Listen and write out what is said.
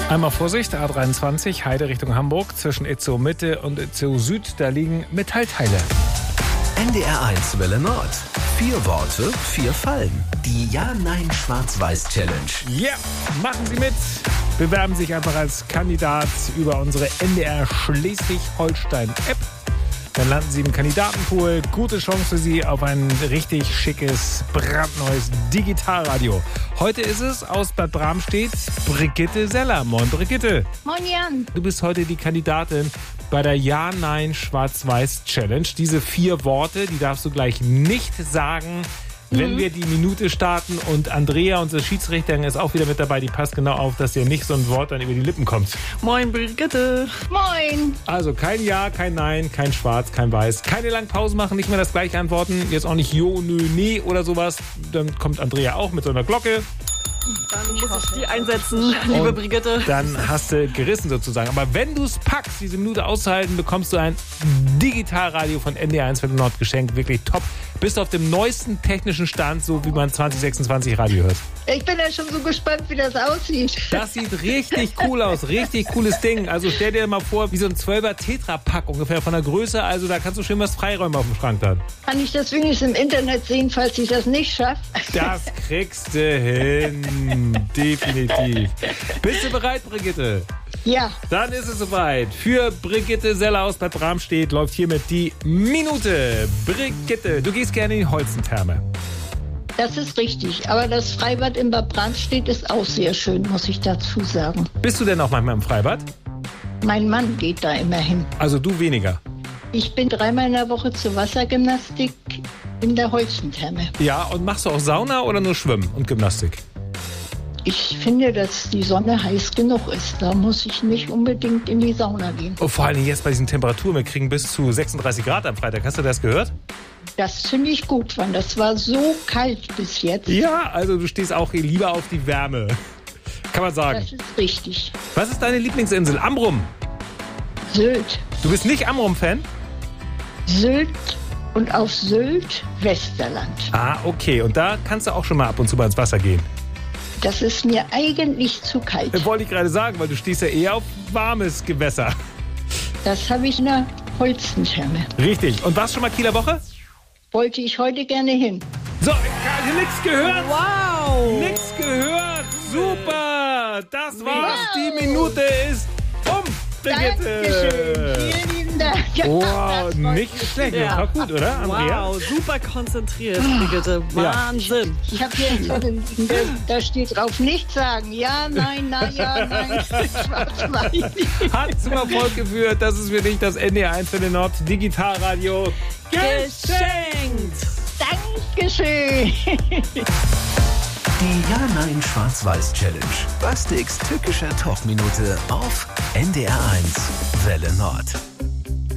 Einmal Vorsicht, A23, Heide Richtung Hamburg, zwischen Itzehoe Mitte und Itzehoe Süd, da liegen Metallteile. NDR1 Welle Nord. 4 Worte, 4 Fallen. Die Ja-Nein-Schwarz-Weiß-Challenge. Ja, machen Sie mit. Bewerben sich einfach als Kandidat über unsere NDR Schleswig-Holstein-App. Dann landen Sie im Kandidatenpool. Gute Chance für Sie auf ein richtig schickes, brandneues Digitalradio. Heute ist es aus Bad Bramstedt Brigitte Seller. Moin Brigitte. Moin Jan. Du bist heute die Kandidatin bei der Ja-Nein-Schwarz-Weiß-Challenge. Diese 4 Worte, die darfst du gleich nicht sagen, wenn wir die Minute starten. Und Andrea, unsere Schiedsrichterin, ist auch wieder mit dabei. Die passt genau auf, dass dir nicht so ein Wort dann über die Lippen kommt. Moin Brigitte. Moin. Also kein Ja, kein Nein, kein Schwarz, kein Weiß. Keine langen Pausen machen, nicht mehr das gleiche antworten. Jetzt auch nicht Jo, Nö, Nee oder sowas. Dann kommt Andrea auch mit so einer Glocke. Dann muss ich die einsetzen, liebe Brigitte. Dann hast du gerissen sozusagen. Aber wenn du es packst, diese Minute auszuhalten, bekommst du ein Digitalradio von NDR1 Welle Nord geschenkt. Wirklich top. Bist auf dem neuesten technischen Stand, so wie man 2026 Radio hört. Ich bin ja schon so gespannt, wie das aussieht. Das sieht richtig cool aus. Richtig cooles Ding. Also stell dir mal vor, wie so ein 12er Tetra-Pack ungefähr von der Größe. Also da kannst du schön was freiräumen auf dem Schrank dann. Kann ich das wenigstens im Internet sehen, falls ich das nicht schaffe? Das kriegst du hin. Definitiv. Bist du bereit, Brigitte? Ja. Dann ist es soweit. Für Brigitte Seller aus Bad Bramstedt läuft hiermit die Minute. Brigitte, du gehst gerne in die Holzentherme. Das ist richtig. Aber das Freibad in Bad Bramstedt ist auch sehr schön, muss ich dazu sagen. Bist du denn auch manchmal im Freibad? Mein Mann geht da immer hin. Also du weniger? Ich bin 3-mal in der Woche zur Wassergymnastik in der Holzentherme. Ja, und machst du auch Sauna oder nur Schwimmen und Gymnastik? Ich finde, dass die Sonne heiß genug ist. Da muss ich nicht unbedingt in die Sauna gehen. Oh, vor allem jetzt bei diesen Temperaturen, wir kriegen bis zu 36 Grad am Freitag. Hast du das gehört? Das finde ich gut, weil das war so kalt bis jetzt. Ja, also du stehst auch lieber auf die Wärme. Kann man sagen. Das ist richtig. Was ist deine Lieblingsinsel? Amrum. Sylt. Du bist nicht Amrum-Fan? Sylt und auf Sylt Westerland. Ah, okay. Und da kannst du auch schon mal ab und zu mal ins Wasser gehen. Das ist mir eigentlich zu kalt. Wollte ich gerade sagen, weil du stehst ja eher auf warmes Gewässer. Das habe ich in der Holzentherme. Richtig. Und warst schon mal Kieler Woche? Wollte ich heute gerne hin. So, ich habe nichts gehört. Wow. Nichts gehört. Super. Das war's. Wow. Die Minute ist um. Dankeschön. Vielen lieben Dank. Wow, Das freut nicht mich. schlecht. Das war gut, oder, Andrea? Wow, super konzentriert, Brigitte. Wahnsinn. Ich habe hier einen Zettel liegen, da steht drauf, nicht sagen. Ja, nein, na, ja, nein. Schwarz-weiß. Hat zum Erfolg geführt. Das ist für dich das NDR1 Welle Nord Digitalradio. Geschenkt. Dankeschön. Die Ja-Nein-Schwarz-Weiß-Challenge. Bastiks tückische Top-Minute auf NDR1 Welle Nord.